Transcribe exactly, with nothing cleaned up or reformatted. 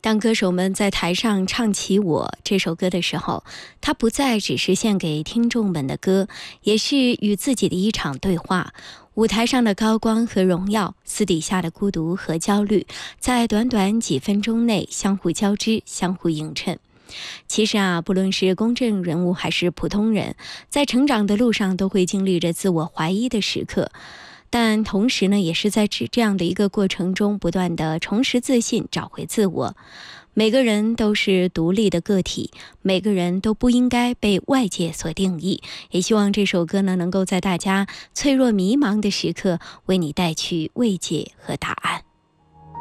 当歌手们在台上唱起我这首歌的时候，它不再只是献给听众们的歌，也是与自己的一场对话。舞台上的高光和荣耀，私底下的孤独和焦虑，在短短几分钟内相互交织，相互映衬。其实啊，不论是公众人物还是普通人，在成长的路上都会经历着自我怀疑的时刻，但同时呢，也是在这样的一个过程中不断的重拾自信，找回自我。每个人都是独立的个体，每个人都不应该被外界所定义。也希望这首歌呢，能够在大家脆弱迷茫的时刻，为你带去慰藉和答案。